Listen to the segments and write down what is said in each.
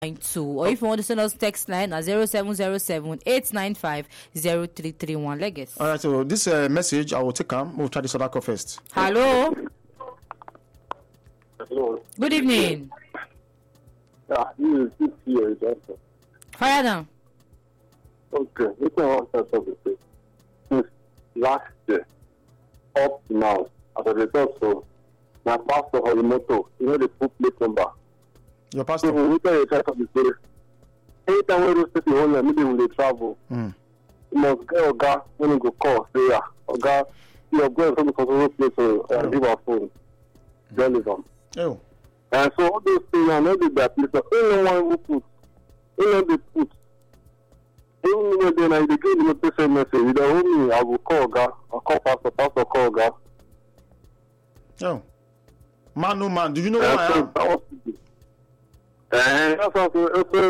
or if you want to send us text line at 0707-895-0331. Legacy. All right, so this message, I will take them. We'll try this other call first. Hello. Hello. Good evening. Yeah, this is 6 years. Fire down. Okay, we can answer something. Since last year, up to now, as a result, so my pastor Horimoto, they put plate number. Your pastor? So we tell you the story. Anytime we do the whole maybe when they travel, you must get a guy when you go call, say, yeah, a guy, you're going from the control place to give our phone. Journalism. Oh. And so all those things are not that place. Only one who put. Only they put. Even when they give me a person message, you don't me, I will call guy. I'll call pastor call guy. Oh. Man, no man, do you know who I am? And that's also,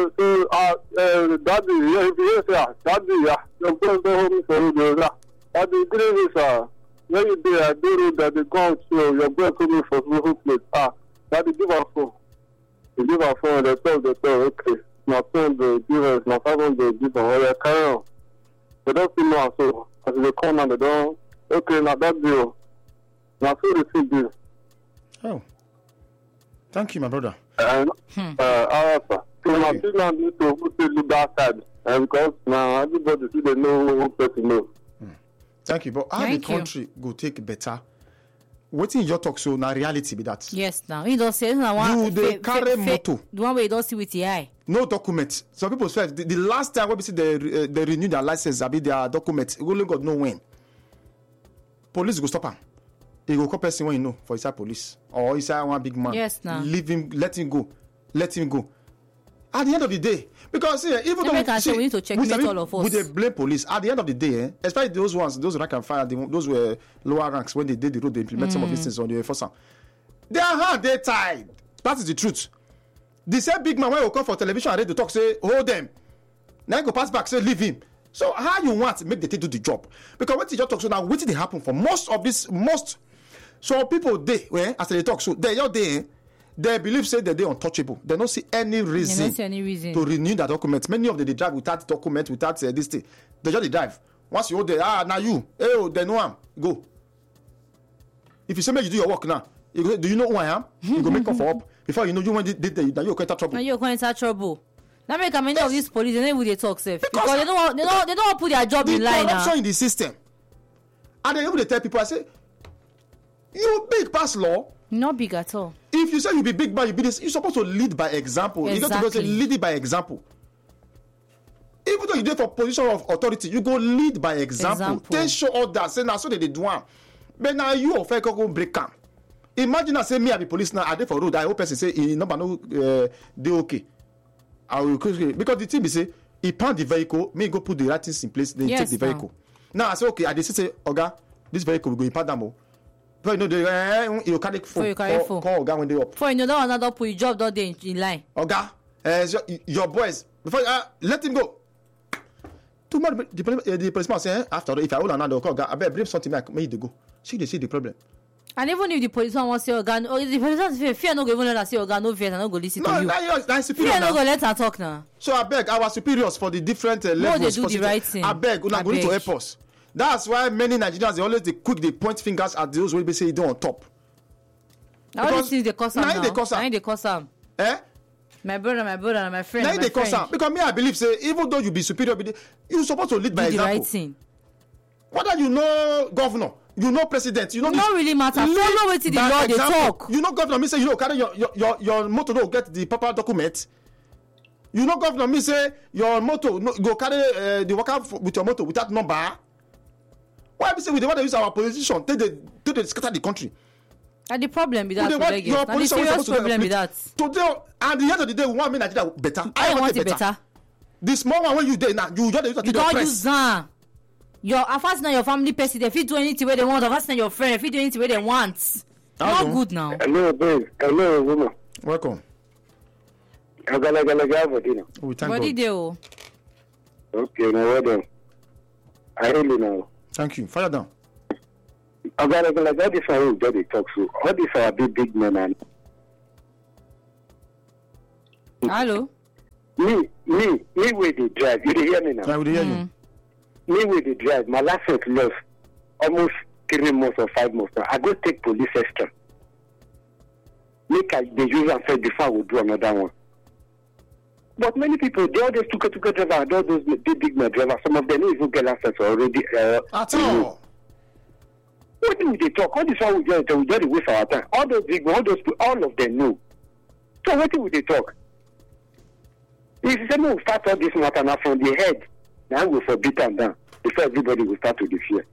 daddy, yeah, if you say, daddy, yeah, your friend don't hold me for you, daddy, great, when you do, I do that they go to your brother told me for social place. Daddy, give our phone. You give our phone, they tell, okay, my phone, they give us, my phone, they give them, well, they carry on. They don't see now, so, as they come and they don't, okay, now that deal. Now, so they see this. Oh. Thank you, my brother. So now people need to look that side, because now everybody see they know who person know. Thank you, but how the country go take better? What in your talk so now reality be that? Yes, now he don't say you they carry motor. The one way you don't see with the eye. No document. Some people say the last time we see they renew their license, abi their document, we only got no when. Police go stop him. He go call person when you know for inside police or inside one big man. Yes, now. Leave him, let him go. At the end of the day, because even though we need to check all of us. We they blame police. At the end of the day, especially those rank and file, those were lower ranks when they did the road, they implement some of these things on the enforcer. Their hand they tied. That is the truth. The same big man when you come for television and radio talk say hold them. Now you go pass back say leave him. So how you want to make the thing do the job? Because when teacher talk so now what did they happen for most so people they as they talk so they believe say that they're untouchable. They don't see any reason to renew that document. Many of them they drive without document, without this thing. They just drive. Once you hold there, now you, they know I'm go. If you say me you do your work now, you go, do you know who I am? You go make come for up before you know you went did you go into trouble. Now you're going into trouble. Now make many of these police they never they talk safe because they don't want put their job in line now. Corruption in the system. And then they tell people, I say, you big pass law. Not big at all. If you say you be big man, you be this, you're supposed to lead by example. Exactly. You got to go say lead by example. Even though you do for position of authority, you go lead by example. They show others, say now so they do one. But now you offer go break camp. Imagine I say me I be police now, I dey for road, I hope person say number no they okay. I will because the thing be say he pound the vehicle, me go put the right things in place, then take the vehicle. Now I say okay, I dey say Oga, this vehicle we go impound them. But you know you carry phone. Call Oga when they up. For you know that another put your job don't dey in line. Oga, your boys before let him go. Tomorrow the policeman say after if I hold another call Oga, I better bring something back, make it go. See they see the problem. And even if the policeman wants to say Oga, or the policeman say fear no go even let us say Oga no fear, no go listen to you. No, superior. Fear no go let her talk now. So I beg our superiors for the different levels. They do the right thing. I beg, una go need to help us. That's why many Nigerians they quick point fingers at those who say they on top. Now all these things they cause them now. They cause them. My brother, and my friend. Now they cause them because me I believe say even though you be superior, you supposed to lead by example. The right thing. Whether you know governor, you know president, you know. Not really matter. Follow what the law they talk. You know governor me say carry your motor no get the proper document. You know governor me say your motor go carry the worker with your motor without number. Why we say we don't want to use our position till they scatter the country? And the problem with that, your the serious problem with that. Today, at the end of the day, we want Nigeria better. I want it better. The small one when you there now, you just use your press. Your first now your family person, if you do anything where they want, first now your friend, if you do anything where they want. Not good now. Hello, babe. Hello, woman. Welcome. We thank God. Okay, now well done. I really know. Thank you. Fire down. All this are they talk so. All these are big men and. Hello. me where they drive. You dey hear me now? I will hear you. Me where they drive. My license lost almost 3 months or 5 months now. I go take police extra. Make I the use and say before I will do another one. But many people, they all those tuka drivers, all those big drivers, some of them don't even get license already. At all. What do they talk? All this one we just waste our time. All those big, all of them know. So what do they talk? If you say no, start all this matter now from the head, now we forbid them down before everybody will start to the fear.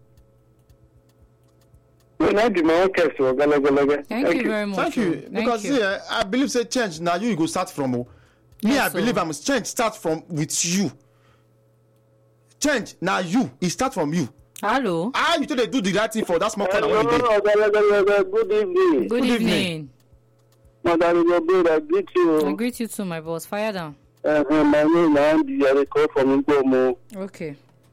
No, now do my own case. So Thank you very much. Thank you. Because see, I believe say change now you go start from. Me, Yes, I believe I'm change start from with you. Change now you. It start from you. Hello. How you today do the right thing for that small corner when you did? Good evening. Good evening. Madam, I greet you. I greet you too, my boss. Fire down. My name is Andy. I call from Nkomo. Okay.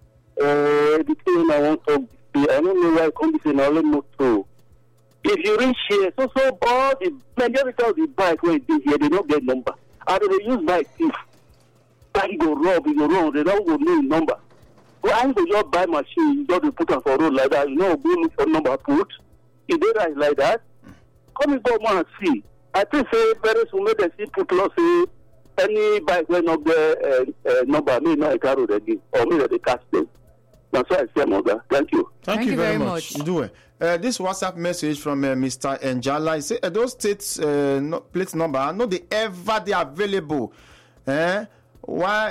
The thing I want to be, I don't know why I come to say now, let me know. If you reach here, so all the majority of the bike where it is here, they don't get number. And they use bike thief. Bike go rob, you go wrong, they don't go know number. Well, I go just buy machine, you just put on for road like that, you know, go look for number put. If they right like that, come and go and see. I think say very soon maybe see put law say any bike will not get number, me not a car road again, or me that they catch them. That's why I say, Mother. Thank you. Thank you very much. You do it. This WhatsApp message from Mr. Njala. He say those states plate number are not they available. Why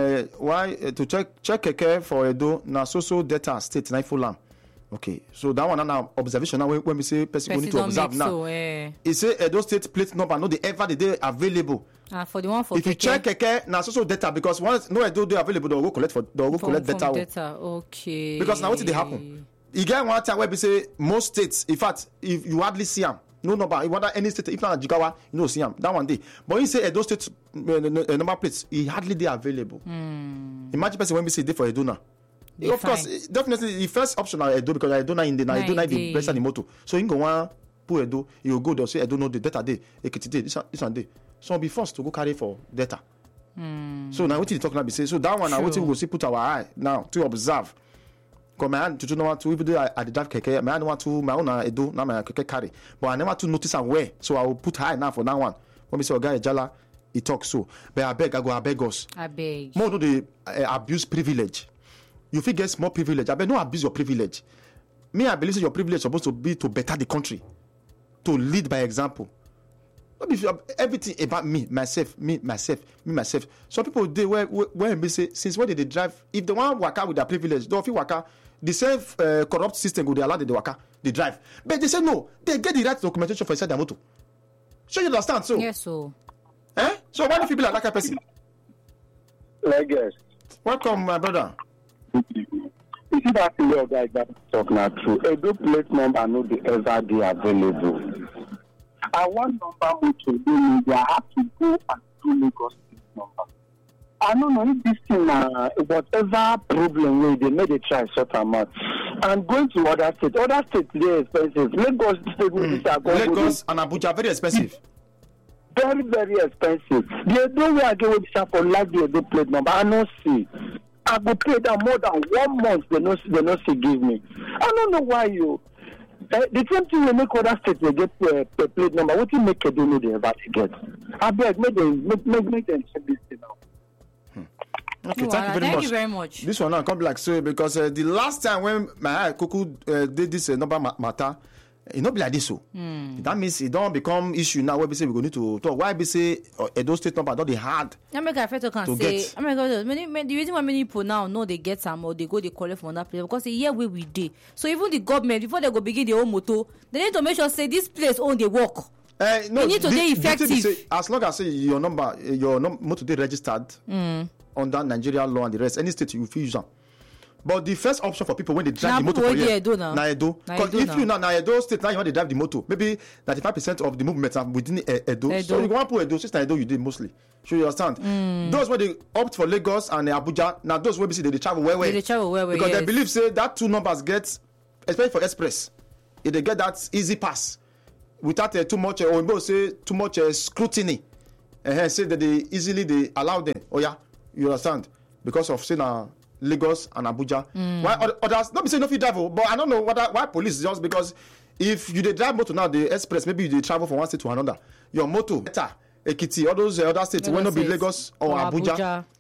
to check keke for Edo na so data state na full. Okay, so that one now observation now when we say person need to observe now. So, he say those state plate number no they available. For the one for if you check keke na so data because once no Edo they available they'll go collect data. Data. Okay. Because now what did they happen? You get one time where we say most states, in fact, if you hardly see them, no number, you wonder any state, if not Jigawa, you know see them, that one day. But you say those states number plates, it hardly they available. Imagine person when we say they for Edo now. Of course, definitely the first option are Edo because Edo na in the Edo na the best and the moto. So you go one put Edo, you go there say Edo know the data day, Ekiti day, this one day. So be forced to go carry for data. So now what you talking about? Say so that one now what we go see put our eye now to observe. Because my hand to know what to even do at the drive keke. My hand want to my own Edo now my keke carry, but I never to notice and where. So I will put high now for that one. When we say guy Jala, he talks so. But I beg us. I beg. More do the abuse privilege. You feel get small privilege. I beg no abuse your privilege. Me I believe your privilege is supposed to be to better the country, to lead by example. Everything about me, myself. Some people they where we say since when did they drive? If they want waka with their privilege, don't feel waka. The same corrupt system would allow them to waka, they drive. But they say no, they get the right documentation for inside their motor. So you understand? So yes, so. So why do you feel like that person? I guess. Welcome, my brother. You see that your guy that talk now true. A good plate number no be ever be available. I want number to do media. I have to go and do Lagos plate number. I don't know if this thing whatever problem where they made a try sort them out. And going to other states they expensive. Lagos state Lagos and Abuja very expensive. Very, very expensive. The Edo way I get with this for like the Edo plate number, I don't see. I go pay them more than 1 month. They not say give me. I don't know why you. The same thing will make other states they get the plate number. What you make Edo know they ever get? I beg, make them check this thing out. Okay, thank you very much. This one now come like so because the last time when my Kuku did this number matter, it not be like this so. That means it don't become issue now where we say we go need to talk. Why we say Edo state number not the hard. America first can say America the reason why many people now know they get some or they go they collect from that place because the year where we did. So even the government before they go begin their own motor, they need to make sure say this place own they work. No, you need to be effective. Say, as long as your motor they registered under Nigerian law and the rest, any state you use them. But the first option for people when they drive the motor for you, Edo. Because if you now Edo state now you want to drive the motor, maybe 95% of the movement are within Edo. So you want to put Edo, since Edo you did mostly. So you understand? Those where they opt for Lagos and Abuja, now those where we see they travel where because they believe say that two numbers get, especially for express, if they get that easy pass without too much or say too much scrutiny. Say that they easily they allow them. oh yeah, you understand, because of say na Lagos and Abuja. Why others not be saying no fit drive, but I don't know why police, just because if you dey drive motor now, the express, maybe you dey travel from one state to another, your motor better Ekiti, all those other states wey no be Lagos or Abuja,